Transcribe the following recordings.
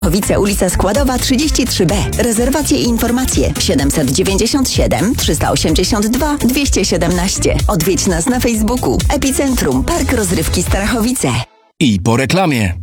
Starachowice, ulica Składowa 33B. Rezerwacje i informacje 797 382 217. Odwiedź nas na Facebooku. Epicentrum Park Rozrywki Starachowice. I po reklamie.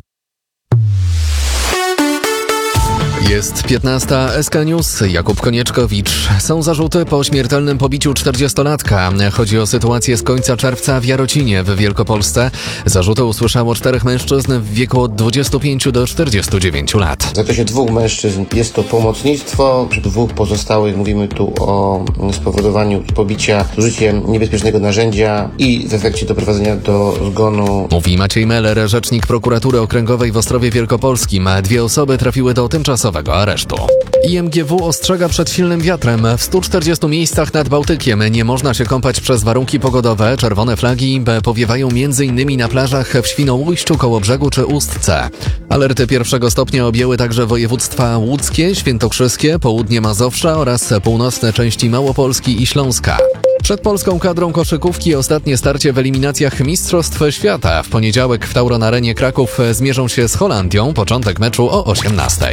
Jest 15. SK News. Jakub Konieczkowicz. Są zarzuty po śmiertelnym pobiciu 40-latka. Chodzi o sytuację z końca czerwca w Jarocinie w Wielkopolsce. Zarzuty usłyszało 4 mężczyzn w wieku od 25 do 49 lat. W zakresie 2 mężczyzn jest to pomocnictwo. Przy 2 pozostałych mówimy tu o spowodowaniu pobicia z użyciem niebezpiecznego narzędzia i w efekcie doprowadzenia do zgonu. Mówi Maciej Meller, rzecznik prokuratury okręgowej w Ostrowie Wielkopolskim. 2 osoby trafiły do tymczasowego aresztu. IMGW ostrzega przed silnym wiatrem. W 140 miejscach nad Bałtykiem nie można się kąpać przez warunki pogodowe. Czerwone flagi powiewają m.in. na plażach w Świnoujściu, Kołobrzegu czy Ustce. Alerty 1. stopnia objęły także województwa łódzkie, świętokrzyskie, południe Mazowsza oraz północne części Małopolski i Śląska. Przed polską kadrą koszykówki ostatnie starcie w eliminacjach Mistrzostw Świata. W poniedziałek w Tauron Arenie Kraków zmierzą się z Holandią. Początek meczu o 18:00.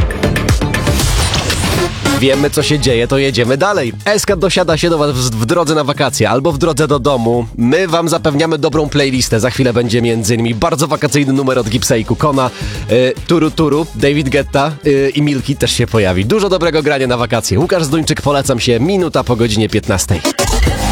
Wiemy, co się dzieje, to jedziemy dalej. SK dosiada się do was w drodze na wakacje albo w drodze do domu. My wam zapewniamy dobrą playlistę. Za chwilę będzie m.in. bardzo wakacyjny numer od Gipsa i Kukona, Turu Turu, David Guetta i Milki też się pojawi. Dużo dobrego grania na wakacje. Łukasz Zduńczyk, polecam się, minuta po godzinie 15:00.